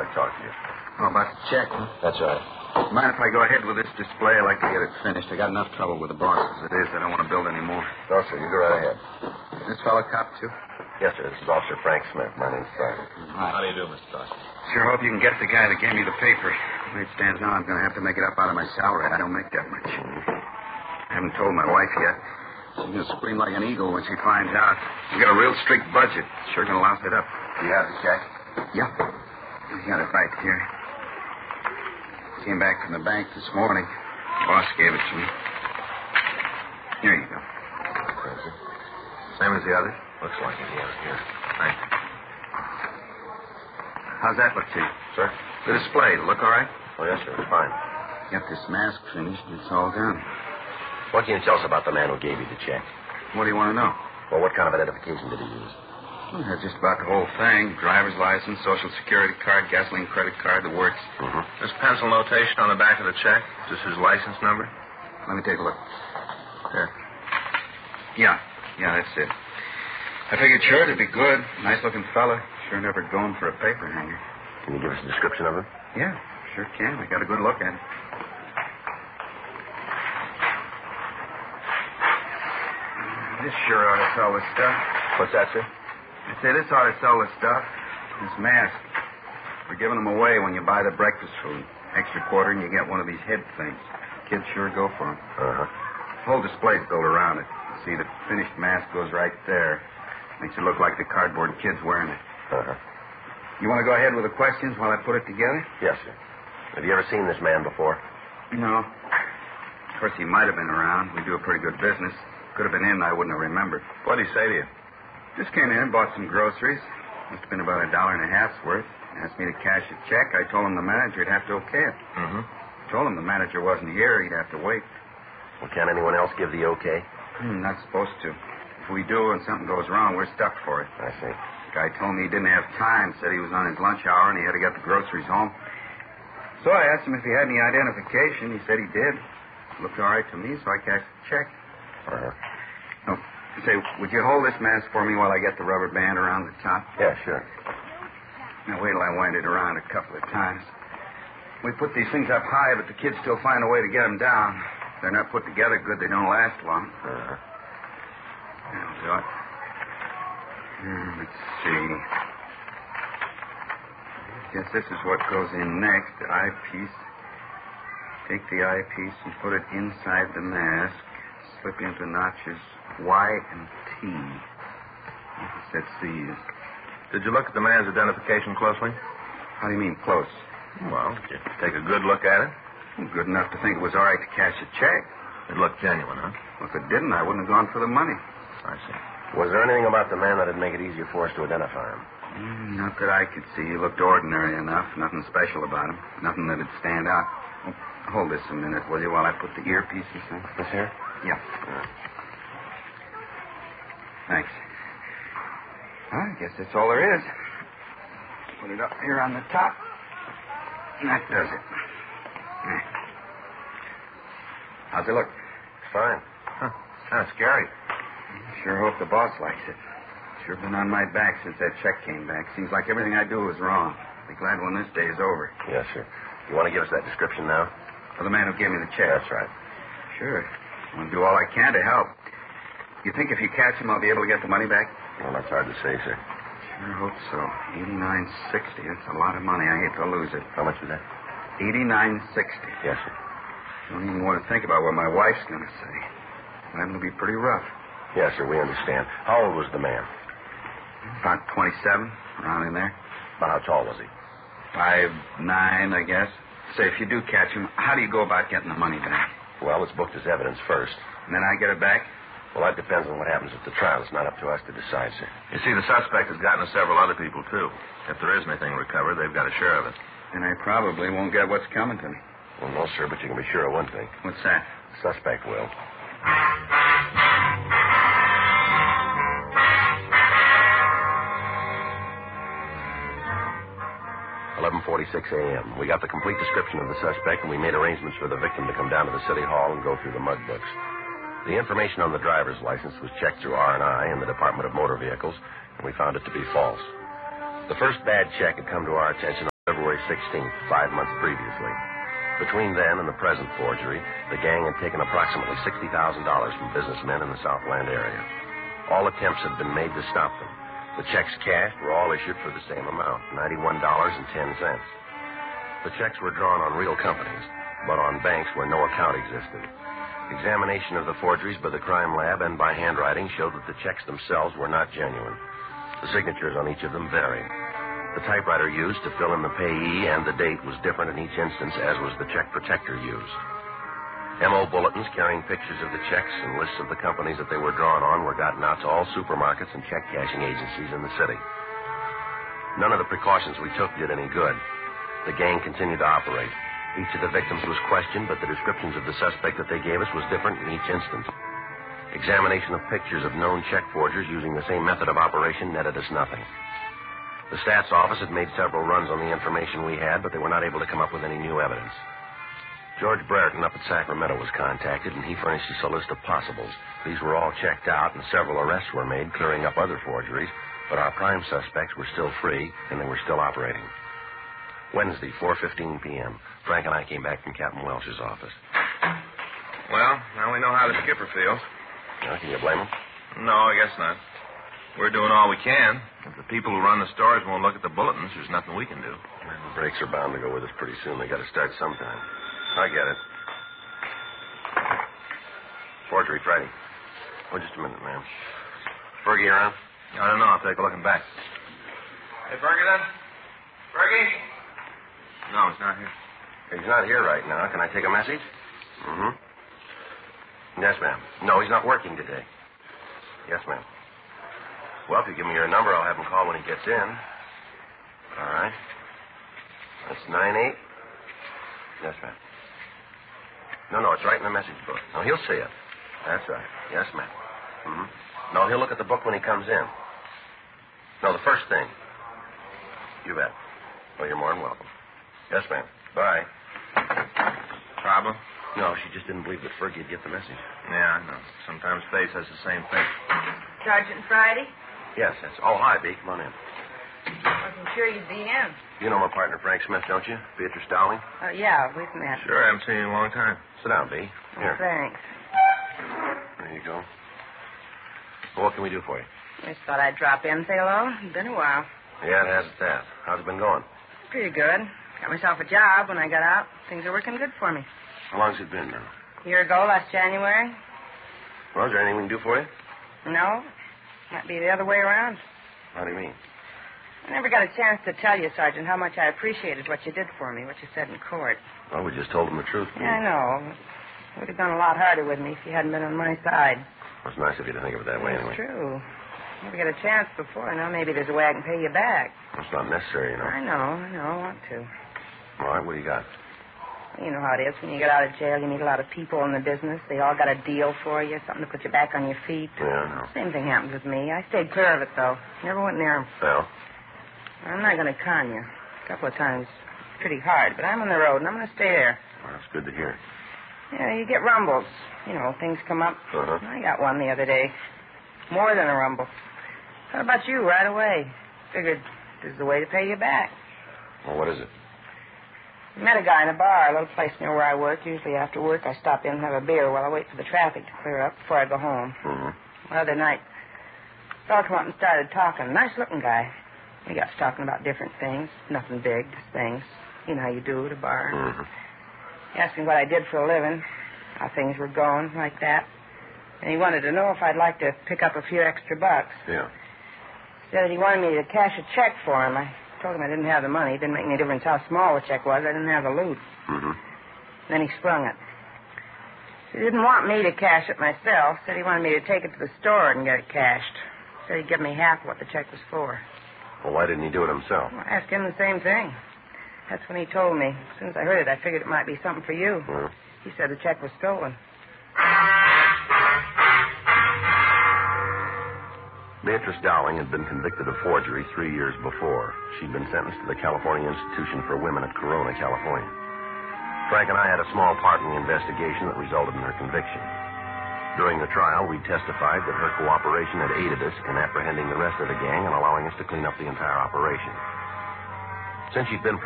talk to you. Oh, about the check, huh? That's right. Mind if I go ahead with this display? I'd like to get it finished. I got enough trouble with the boss as it is. I don't want to build any more. No, sir. You go right ahead. This fellow cop, too? Yes, sir. This is Officer Frank Smith. My name's Sergeant. Hi. How do you do, Mr. Dawson? Sure hope you can get the guy that gave me the paper. The way it stands now, I'm going to have to make it up out of my salary. I don't make that much. I haven't told my wife yet. She's going to scream like an eagle when she finds out. We got a real strict budget. Sure going to louse it up. Do you have the check? Yeah. I got it right here. Came back from the bank this morning. The boss gave it to me. Here you go. Thank you. Same as the others? Looks like it, yeah. Here. Thanks. How's that look to you? Sir? The display, look all right? Oh, yes, sir. It's fine. Got this mask finished and it's all done. What can you tell us about the man who gave you the check? What do you want to know? Well, what kind of identification did he use? Well, just about the whole thing. Driver's license, social security card, gasoline credit card, the works. Mm-hmm. This pencil notation on the back of the check, just his license number? Let me take a look. Here. Yeah, that's it. I figured sure it'd be good. Nice-looking fella. Sure never going for a paper hanger. Can you give us a description of him? Yeah, sure can. I got a good look at it. This sure ought to sell the stuff. What's that, sir? I say this ought to sell the stuff. This mask. We're giving them away when you buy the breakfast food. Extra quarter and you get one of these head things. Kids sure go for them. Uh-huh. The whole display's built around it. You see, the finished mask goes right there. Makes it look like the cardboard kid's wearing it. Uh-huh. You want to go ahead with the questions while I put it together? Yes, sir. Have you ever seen this man before? No. Of course, he might have been around. We do a pretty good business. Could have been in, I wouldn't have remembered. What did he say to you? Just came in, bought some groceries. Must have been about $1.50's worth. Asked me to cash a check. I told him the manager would have to okay it. Mm-hmm. Told him the manager wasn't here. He'd have to wait. Well, can anyone else give the okay? Not supposed to. If we do and something goes wrong, we're stuck for it. I see. The guy told me he didn't have time. Said he was on his lunch hour and he had to get the groceries home. So I asked him if he had any identification. He said he did. Looked all right to me, so I cashed the check. Uh-huh. Oh, say, would you hold this mask for me while I get the rubber band around the top? Yeah, sure. Now, wait till I wind it around a couple of times. We put these things up high, but the kids still find a way to get them down. If they're not put together good, they don't last long. Uh-huh. That'll do it. Let's see. I guess this is what goes in next, the eyepiece. Take the eyepiece and put it inside the mask. Slip into notches Y and T. I guess that's these. Did you look at the man's identification closely? How do you mean, close? Well, did you take a good look at it? Well, good enough to think it was all right to cash a check. It looked genuine, huh? Well, if it didn't, I wouldn't have gone for the money. I see. Was there anything about the man that'd make it easier for us to identify him? Not that I could see. He looked ordinary enough. Nothing special about him. Nothing that'd stand out. Oh, hold this a minute, will you, while I put the earpieces in? This here? Yeah. Thanks. Well, I guess that's all there is. Put it up here on the top. And that does it. There. How's it look? Fine. Huh. Kind of scary. Sure hope the boss likes it. Sure been on my back since that check came back. Seems like everything I do is wrong. Be glad when this day is over. Yes, sir. You want to give us that description now? For the man who gave me the check. That's right. Sure. I want to do all I can to help. You think if you catch him, I'll be able to get the money back? Well, that's hard to say, sir. Sure hope so. $89.60. That's a lot of money. I hate to lose it. How much is that? $89.60. Yes, sir. Don't even want to think about what my wife's going to say. That'll be pretty rough. Yes, sir, we understand. How old was the man? About 27, around in there. About how tall was he? 5'9", I guess. Say, if you do catch him, how do you go about getting the money back? Well, it's booked as evidence first. And then I get it back? Well, that depends on what happens at the trial. It's not up to us to decide, sir. You see, the suspect has gotten to several other people, too. If there is anything recovered, they've got a share of it. And I probably won't get what's coming to me. Well, no, sir, but you can be sure of one thing. What's that? The suspect will. $11:46 a.m. We got the complete description of the suspect, and we made arrangements for the victim to come down to the city hall and go through the mug books. The information on the driver's license was checked through R&I in the Department of Motor Vehicles, and we found it to be false. The first bad check had come to our attention February 16th, 5 months previously. Between then and the present forgery, the gang had taken approximately $60,000 from businessmen in the Southland area. All attempts had been made to stop them. The checks cashed were all issued for the same amount, $91.10. The checks were drawn on real companies, but on banks where no account existed. Examination of the forgeries by the crime lab and by handwriting showed that the checks themselves were not genuine. The signatures on each of them varied. The typewriter used to fill in the payee and the date was different in each instance, as was the check protector used. M.O. bulletins carrying pictures of the checks and lists of the companies that they were drawn on were gotten out to all supermarkets and check-cashing agencies in the city. None of the precautions we took did any good. The gang continued to operate. Each of the victims was questioned, but the descriptions of the suspect that they gave us was different in each instance. Examination of pictures of known check forgers using the same method of operation netted us nothing. The stats office had made several runs on the information we had, but they were not able to come up with any new evidence. George Brereton up at Sacramento was contacted, and he furnished us a list of possibles. These were all checked out, and several arrests were made, clearing up other forgeries, but our prime suspects were still free, and they were still operating. Wednesday, 4:15 p.m., Frank and I came back from Captain Welch's office. Well, now we know how the skipper feels. Can you blame him? No, I guess not. We're doing all we can. If the people who run the stores won't look at the bulletins, there's nothing we can do. The breaks are bound to go with us pretty soon. They got to start sometime. I get it. Forgery Friday. Oh, just a minute, ma'am. Fergie around? I don't know. I'll take a look in back. Hey, Fergie, then? Fergie? No, he's not here. He's not here right now. Can I take a message? Mm-hmm. Yes, ma'am. No, he's not working today. Yes, ma'am. Well, if you give me your number, I'll have him call when he gets in. All right. That's 98. Yes, ma'am. No, it's right in the message book. No, he'll see it. That's right. Yes, ma'am. Mm-hmm. No, he'll look at the book when he comes in. No, the first thing. You bet. Well, you're more than welcome. Yes, ma'am. Bye. Problem? No, she just didn't believe that Fergie would get the message. Yeah, I know. Sometimes Faith says the same thing. Sergeant Friday? Yes, that's... Oh, hi, B. Come on in. Wasn't sure you'd be in. You know my partner, Frank Smith, don't you? Beatrice Dowling? Oh, yeah, we've met. Sure, I haven't seen you in a long time. Sit down, B. Here. Thanks. There you go. Well, what can we do for you? I just thought I'd drop in and say hello. It's been a while. Yeah, it has at that. How's it been going? Pretty good. Got myself a job when I got out. Things are working good for me. How long's it been now? A year ago, last January. Well, is there anything we can do for you? No. Might be the other way around. How do you mean? I never got a chance to tell you, Sergeant, how much I appreciated what you did for me, what you said in court. Well, we just told them the truth. Yeah, I know. It would have gone a lot harder with me if you hadn't been on my side. Well, it's nice of you to think of it that way, anyway. It's true. Never got a chance before. Now maybe there's a way I can pay you back. It's not necessary, you know. I know. I want to. All right, what do you got? You know how it is. When you get out of jail, you meet a lot of people in the business. They all got a deal for you, something to put you back on your feet. Yeah, I know. Same thing happened with me. I stayed clear of it, though. Never went near 'em. Well? I'm not going to con you. A couple of times, pretty hard, but I'm on the road, and I'm going to stay there. Well, that's good to hear. Yeah, you get rumbles. You know, things come up. Uh-huh. I got one the other day. More than a rumble. How about you right away? Figured this is a way to pay you back. Well, what is it? Met a guy in a bar, a little place near where I work. Usually after work, I stop in and have a beer while I wait for the traffic to clear up before I go home. Mm-hmm. The other night, a fellow came up and started talking. Nice-looking guy. We got talking about different things. Nothing big, just things. You know how you do at a bar. Mm-hmm. He asked me what I did for a living, how things were going, like that. And he wanted to know if I'd like to pick up a few extra bucks. Yeah. Said that he wanted me to cash a check for him. I told him I didn't have the money. It didn't make any difference how small the check was. I didn't have the loot. Mm-hmm. Then he sprung it. He didn't want me to cash it myself. Said he wanted me to take it to the store and get it cashed. Said he'd give me half what the check was for. Well, why didn't he do it himself? Well, I asked him the same thing. That's when he told me. As soon as I heard it, I figured it might be something for you. Well. He said the check was stolen. Beatrice Dowling had been convicted of forgery 3 years before. She'd been sentenced to the California Institution for Women at Corona, California. Frank and I had a small part in the investigation that resulted in her conviction. During the trial, we testified that her cooperation had aided us in apprehending the rest of the gang and allowing us to clean up the entire operation. Since she'd been